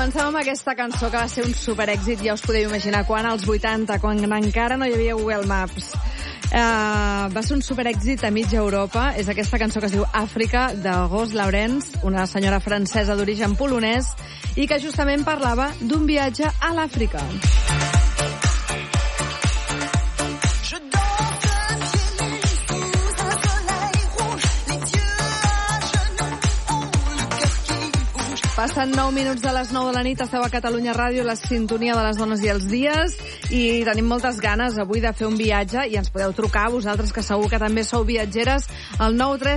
comencem amb aquesta cançó que va ser un superèxit, ja us podeu imaginar quan, als 80, quan encara no hi havia Google Maps. Va ser un superèxit a mitja Europa. És aquesta cançó que es diu Àfrica, de Ghost Laurence, una senyora francesa d'origen polonès, i que justament parlava d'un viatge a l'Àfrica. Passen 9 minuts de les 9 de la nit, esteu a Catalunya Ràdio, la sintonia de les dones i els dies, i tenim moltes ganes avui de fer un viatge, i ens podeu trucar, vosaltres que segur que també sou viatgeres, al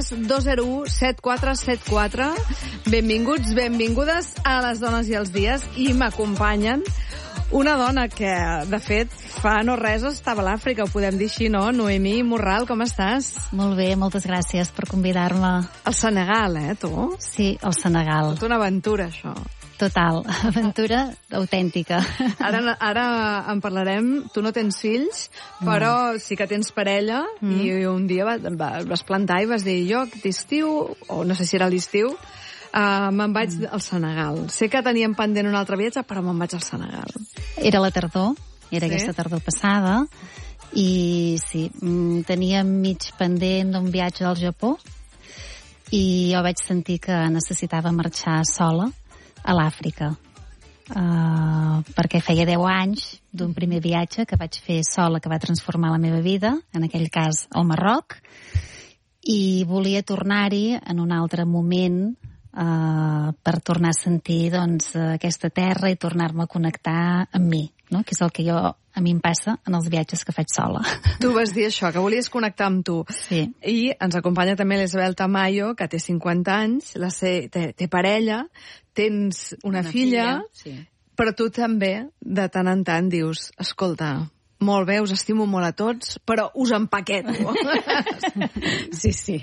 932017474. Benvinguts, benvingudes a les dones i els dies, i m'acompanyen una dona que, de fet, fa no res estava a l'Àfrica, ho podem dir així, no? Noemí Morral, com estàs? Molt bé, moltes gràcies per convidar-me. Al Senegal, tu? Sí, al Senegal. Tot una aventura, això. Total, aventura autèntica. Ara en parlarem. Tu no tens fills, però sí que tens parella, i un dia vas plantar i vas dir, jo d'estiu, o no sé si era l'estiu, me'n vaig al Senegal. Sé que teníem pendent un altre viatge, però me'n vaig al Senegal. Era la tardor, era aquesta tardor passada, i sí, teníem mig pendent d'un viatge al Japó, i jo vaig sentir que necessitava marxar sola a l'Àfrica, perquè feia 10 anys d'un primer viatge que vaig fer sola, que va transformar la meva vida, en aquell cas al Marroc, i volia tornar-hi en un altre moment, per tornar a sentir aquesta terra i tornar-me a connectar amb mi, no? Que és el que a mi em passa en els viatges que faig sola. Tu vas dir això, que volies connectar amb tu. Sí. I ens acompanya també l'Isabel Tamayo, que té 50 anys, té parella, tens una filla, sí. Però tu també, de tant en tant, dius, escolta, molt bé, us estimo molt a tots, però us empaqueto. Sí. Sí.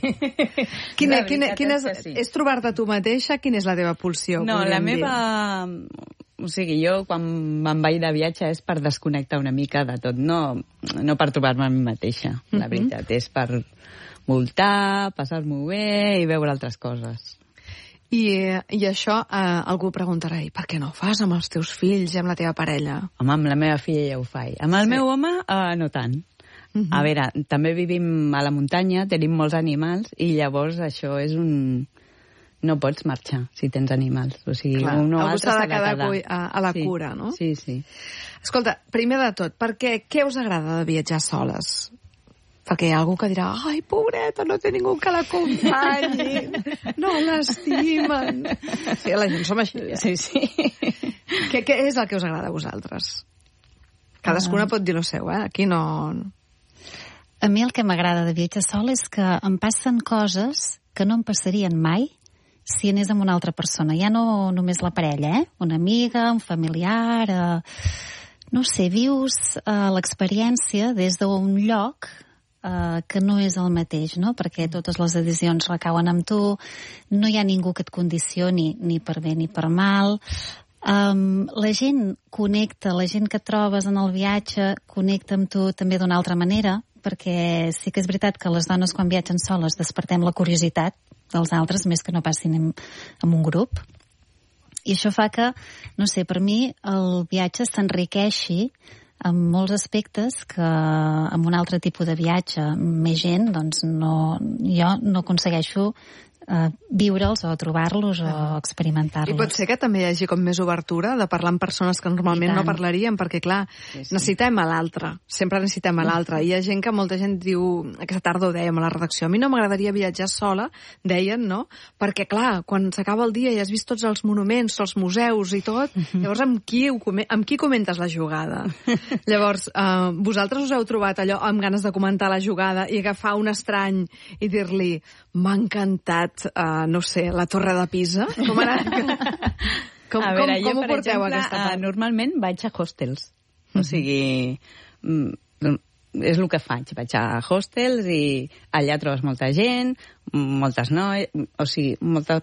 És trobar-te tu mateixa? Quina és la teva pulsió? No, la meva... O sigui, jo quan me'n vaig de viatge és per desconnectar una mica de tot, no per trobar-me a mi mateixa, la veritat. És per voltar, passar-m'ho bé i veure altres coses. I això algú preguntarà, i per què no ho fas amb els teus fills i amb la teva parella? Home, amb la meva filla ja ho faig. Amb el meu home, no tant. A veure, també vivim a la muntanya, tenim molts animals, i llavors això és un... No pots marxar si tens animals. O sigui, un o altre s'ha de quedar a la cura, no? Sí. Escolta, primer de tot, què us agrada de viatjar soles? Perquè hi ha algú que dirà, ai, pobreta, no té ningú que l'acompanyi, no l'estimen. Sí, la gent som així. Sí. Què és el que us agrada a vosaltres? Cadascuna pot dir el seu, Aquí no... A mi el que m'agrada de viatjar sol és que em passen coses que no em passarien mai si anés amb una altra persona. Ja no només la parella, una amiga, un familiar... No sé, vius l'experiència des d'un lloc que no és el mateix, no? Perquè totes les decisions recauen amb tu, no hi ha ningú que et condicioni ni per bé ni per mal. La gent connecta, la gent que trobes en el viatge connecta amb tu també d'una altra manera, perquè sí que és veritat que les dones quan viatgen soles despertem la curiositat dels altres, més que no passin en un grup. I això fa que, no sé, per mi el viatge s'enriqueixi en molts aspectes que amb un altre tipus de viatge, més gent, doncs jo no aconsegueixo viure'ls o trobar-los o experimentar-los. I pot ser que també hi hagi com més obertura de parlar amb persones que normalment no parlaríem, perquè clar, necessitem a l'altre, sempre necessitem a l'altre. Hi ha gent que molta gent diu, aquesta tarda ho dèiem a la redacció, a mi no m'agradaria viatjar sola, deien, no? Perquè clar, quan s'acaba el dia i has vist tots els monuments, els museus i tot, llavors amb qui comentes la jugada? Llavors, vosaltres us heu trobat allò amb ganes de comentar la jugada i agafar un estrany i dir-li, m'ha encantat, no sé, la Torre de Pisa? Com ho porteu, aquesta part? Normalment vaig a hostels. O sigui, és el que faig. Vaig a hostels i allà trobes molta gent, moltes noies, o sigui, molta